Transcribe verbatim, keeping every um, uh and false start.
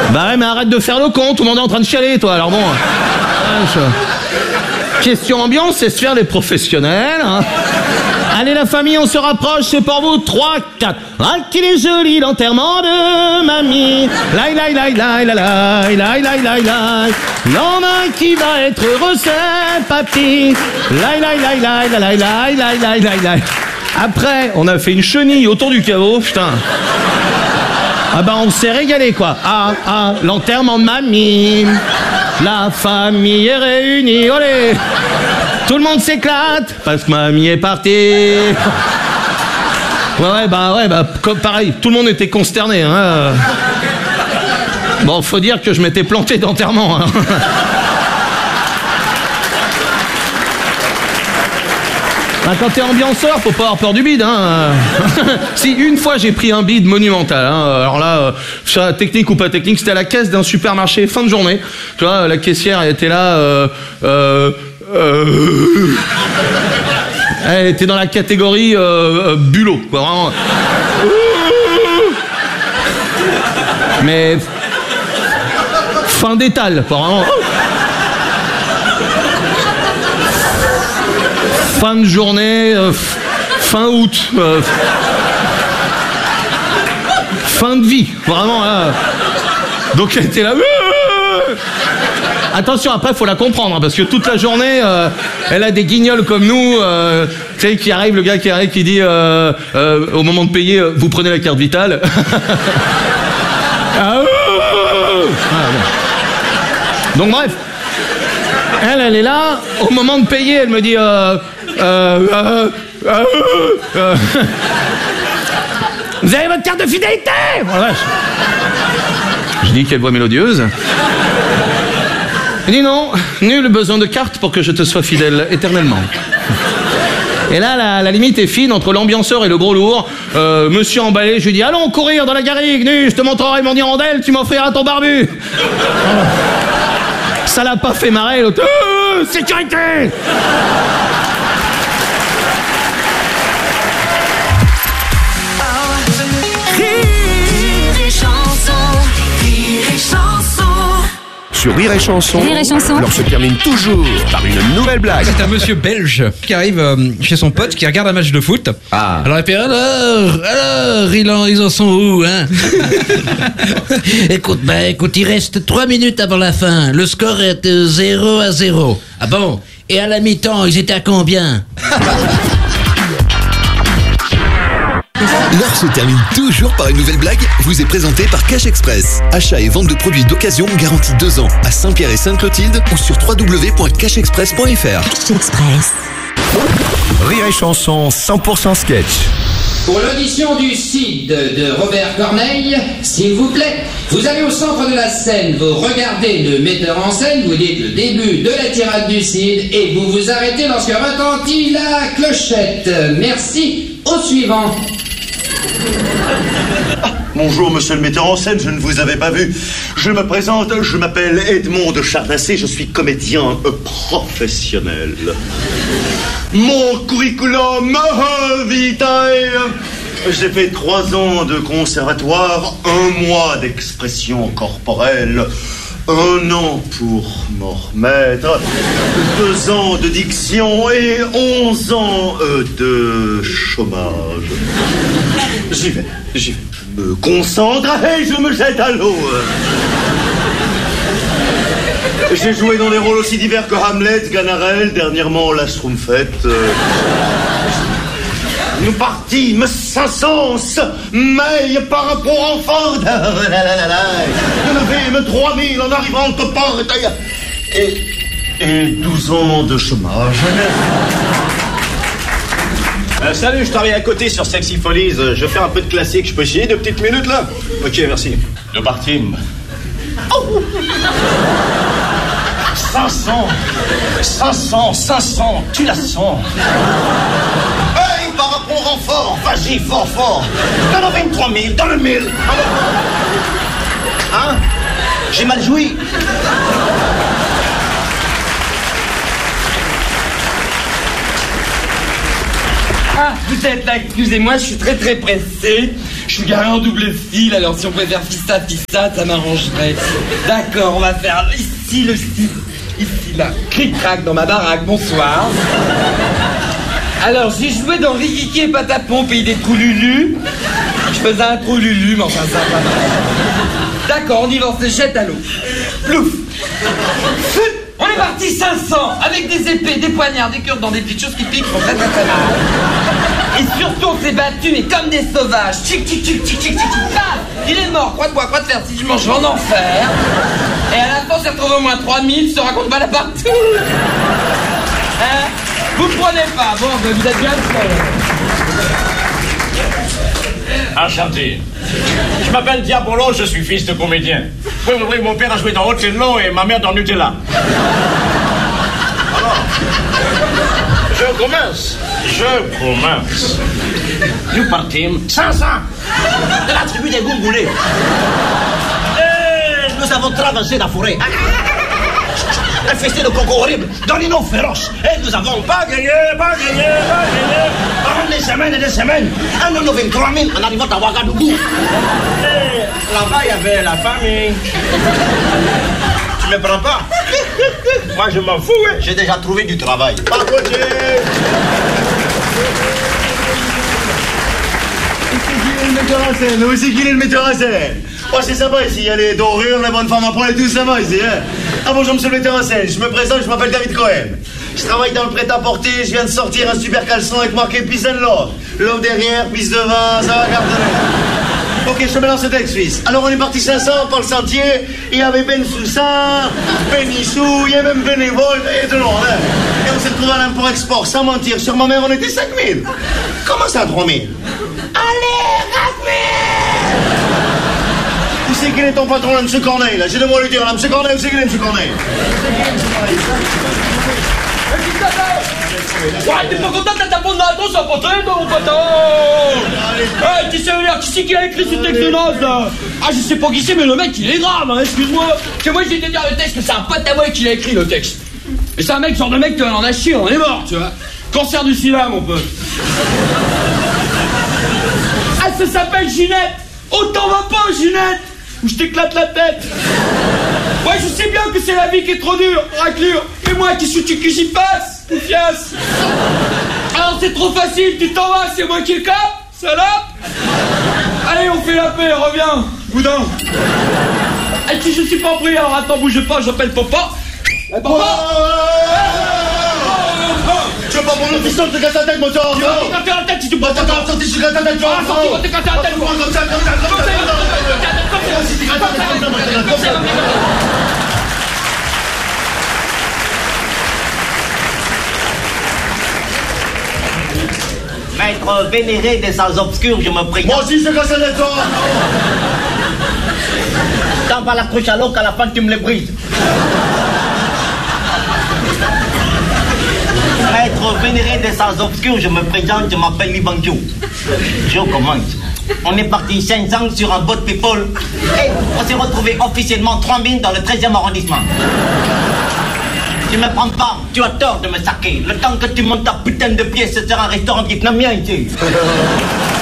Bah ouais, mais arrête de faire le con, tout le monde est en train de chialer, toi, alors bon... Question ambiance, c'est se faire les professionnels, hein. Allez la famille, on se rapproche, c'est pour vous, trois, quatre. Ah, qu'il est joli l'enterrement de mamie. Laï, laï, laï, laï, laï, laï, laï, laï, laï, laï. L'homme qui va être heureux, c'est papy. Laï, laï, laï, laï, laï, laï, laï, laï, laï, laï. Après, on a fait une chenille autour du caveau, putain. Ah bah on s'est régalé, quoi. Ah, ah, l'enterrement de mamie. La famille est réunie, olé. Tout le monde s'éclate parce que mamie est partie. Ouais, ouais, bah, ouais, bah, comme pareil, tout le monde était consterné, hein. Bon, faut dire que je m'étais planté d'enterrement, hein. Bah, quand t'es ambianceur, faut pas avoir peur du bide, hein. Si, une fois j'ai pris un bide monumental, hein. Alors là, euh, technique ou pas technique, c'était à la caisse d'un supermarché, fin de journée. Tu vois, la caissière, elle était là, euh, euh, euh... elle était dans la catégorie euh, euh, bulot, quoi, vraiment. Mais fin d'étal, quoi, vraiment. Fin de journée, euh, fin août, euh, fin de vie, vraiment là. Donc elle était là. Attention, après faut la comprendre, hein, parce que toute la journée, euh, elle a des guignols comme nous, euh, tu sais, qui arrive, le gars qui arrive, qui dit euh, euh, au moment de payer, euh, vous prenez la carte vitale. Ah, bon. Donc bref, elle, elle est là, au moment de payer, elle me dit. Euh, Euh, euh, euh, euh. Vous avez votre carte de fidélité? Oh, vache. Je dis quelle voix mélodieuse. Elle dit non, nul besoin de carte pour que je te sois fidèle éternellement. Et là, la, la limite est fine entre l'ambianceur et le gros lourd. Euh, monsieur emballé, je lui dis allons courir dans la garrigue, nu, je te montrerai mon hirondelle, tu m'offriras ton barbu. Ça l'a pas fait marrer, l'autre. Euh, sécurité! Sur Rire et Chanson, Rire et Chanson. l'heure se termine toujours par une nouvelle blague. C'est un monsieur belge qui arrive euh, chez son pote qui regarde un match de foot. Ah. Alors il fait alors, alors, ils en, ils en sont où, hein? Écoute, bah écoute, il reste trois minutes avant la fin. Le score est de zéro à zéro. Ah bon? Et à la mi-temps, ils étaient à combien? L'heure se termine toujours par une nouvelle blague, vous est présentée par Cash Express. Achat et vente de produits d'occasion garantis deux ans à Saint-Pierre et Sainte-Clotilde ou sur w w w point cash express point f r. Cash Express. Rire et Chanson cent pour cent sketch. Pour l'audition du Cid de Robert Corneille, s'il vous plaît, vous allez au centre de la scène, vous regardez le metteur en scène, vous dites le début de la tirade du Cid et vous vous arrêtez lorsque retentit la clochette. Merci. Au suivant. Bonjour, monsieur le metteur en scène, je ne vous avais pas vu. Je me présente, je m'appelle Edmond de Chardassé, je suis comédien professionnel. Mon curriculum vitae. J'ai fait trois ans de conservatoire, un mois d'expression corporelle, un an pour m'en remettre, deux ans de diction et onze ans euh, de chômage. J'y vais, j'y vais. Je me concentre et je me jette à l'eau. J'ai joué dans des rôles aussi divers que Hamlet, Ganarelle, dernièrement la Schtroumpfette. Euh... Nous partîmes sans sens, mais par rapport enfant. Nous levîmes trois mille en arrivant au port et, et douze ans de chômage. Euh, salut, je travaille à côté sur Sexy Follies. Je fais un peu de classique. Je peux essayer deux petites minutes là? Ok, merci. Nous partîmes. Oh cinq cents, cinq cents, cinq cents, tu la sens. Hey, par rapport en fort, vas-y, fort, fort. Dans le vingt-trois mille, dans le mille. Hein? J'ai mal joui. Ah, vous êtes là, excusez-moi, je suis très très pressé. Je suis garé en double fil, alors si on pouvait faire fissa, fissa, ça m'arrangerait. D'accord, on va faire ici le style. Ici, là. Cric-crac dans ma baraque, bonsoir. Alors, j'ai joué dans Rikiki et Patapon, pays des trous Lulu. Je faisais un trou Lulu, mais enfin, ça va pas mal. D'accord, on y va, on se jette à l'eau. Plouf. On est parti cinq cents, avec des épées, des poignards, des cures dans des petites choses qui piquent, font très très très mal. Et surtout, on s'est battu, mais comme des sauvages. Tchic, tchic, tchic, tchic, tchic, tchic, paf. Il est mort, croix de bois, croix de fer, si je mange, en enfer. Et à la fin, on s'est retrouvé au moins trois mille, se raconte pas la partie. Hein? Vous prenez pas, bon, ben vous êtes bien seul. Enchanté. Je m'appelle Diabolo, je suis fils de comédien. Oui, oui, oui, mon père a joué dans Othello et ma mère dans Nutella. Alors, je commence. Je commence. Nous partîmes cinq cents de la tribu des Goumboulés. Et nous avons traversé la forêt. Un festin de coco horrible, dans les noms féroces. Et nous avons pas gagné, pas gagné, pas gagné. Pendant des semaines et des semaines. Un an vingt-trois mille en arrivant à Ouagadougou. Et là-bas, il y avait la famille. Tu me prends pas? Moi, je m'en fous, hein. J'ai déjà trouvé du travail. Pas côté. Le metteur en scène, où c'est qu'il est le metteur en scène? Oh, c'est sympa ici, il y a les dorures, les bonnes femmes à poil et tout, ça va ici, hein. Ah bonjour monsieur le metteur en scène, je me présente, je m'appelle David Cohen. Je travaille dans le prêt-à-porter, je viens de sortir un super caleçon avec marqué Peace and Love. Love derrière, pisse devant, ça va garder. Ok, je te mets dans ce texte, fils. Alors on est parti cinq cents par le sentier, il y avait Ben Soussan, Ben Issou, il y avait même Bénévole, et tout le monde, hein. Et on s'est retrouvé à l'import-export, sans mentir, sur ma mère on était cinq mille. Comment ça, trois mille? Allez, quatre mille! Où c'est qu'il est ton patron, là, M. Corneille, là? J'ai de moi lui dire, là, M. Corneille, où c'est qu'il est, M. Corneille? Ouais, t'es pas content de ta bonne réponse à porter, mon poteau? Ouais, tu sais, qui c'est qui a écrit ce texte de noce, là? Ah, je sais pas qui c'est, mais le mec, il est grave, hein, excuse-moi. Parce que moi, j'ai été dire le texte, que c'est un pote à moi qui l'a écrit, le texte. Et c'est un mec, genre de mec, on en a chié, on est mort, tu vois. Cancer du sida, mon pote. Ah, ça s'appelle Ginette. Oh, t'en vas pas, Ginette, ou je t'éclate la tête. Ouais, je sais bien que c'est la vie qui est trop dure, raclure. Mais moi, qui suis-tu que j'y passe, poufiasse? Alors c'est trop facile, tu t'en vas, c'est moi qui le capte, salope. Allez, on fait la paix, reviens, boudin. Et si je suis pas pris, alors attends, bouge pas, j'appelle papa. Eh, papa. Tu veux pas pour le piston te casser la tête, mon sort? Tu vas te casser la tête si tu vas te casser la tête, tu vas te casser la tête, tu vas te casser la tête, comme ça, comme ça, comme ça, comme ça. Maître vénéré des salles obscures, je me présente. Moi aussi, je casse la tête, toi. T'en vas l'accrocher à l'eau qu'à la fin tu me le brises. Maître vénéré des salles obscures, je me présente, je m'appelle Libanjo. Je commence. On est parti cinq cents sur un boat people et on s'est retrouvé officiellement trois mille dans le treizième arrondissement. Tu me prends pas, tu as tort de me saquer. Le temps que tu montes ta putain de pièce, ce sera un restaurant vietnamien ici.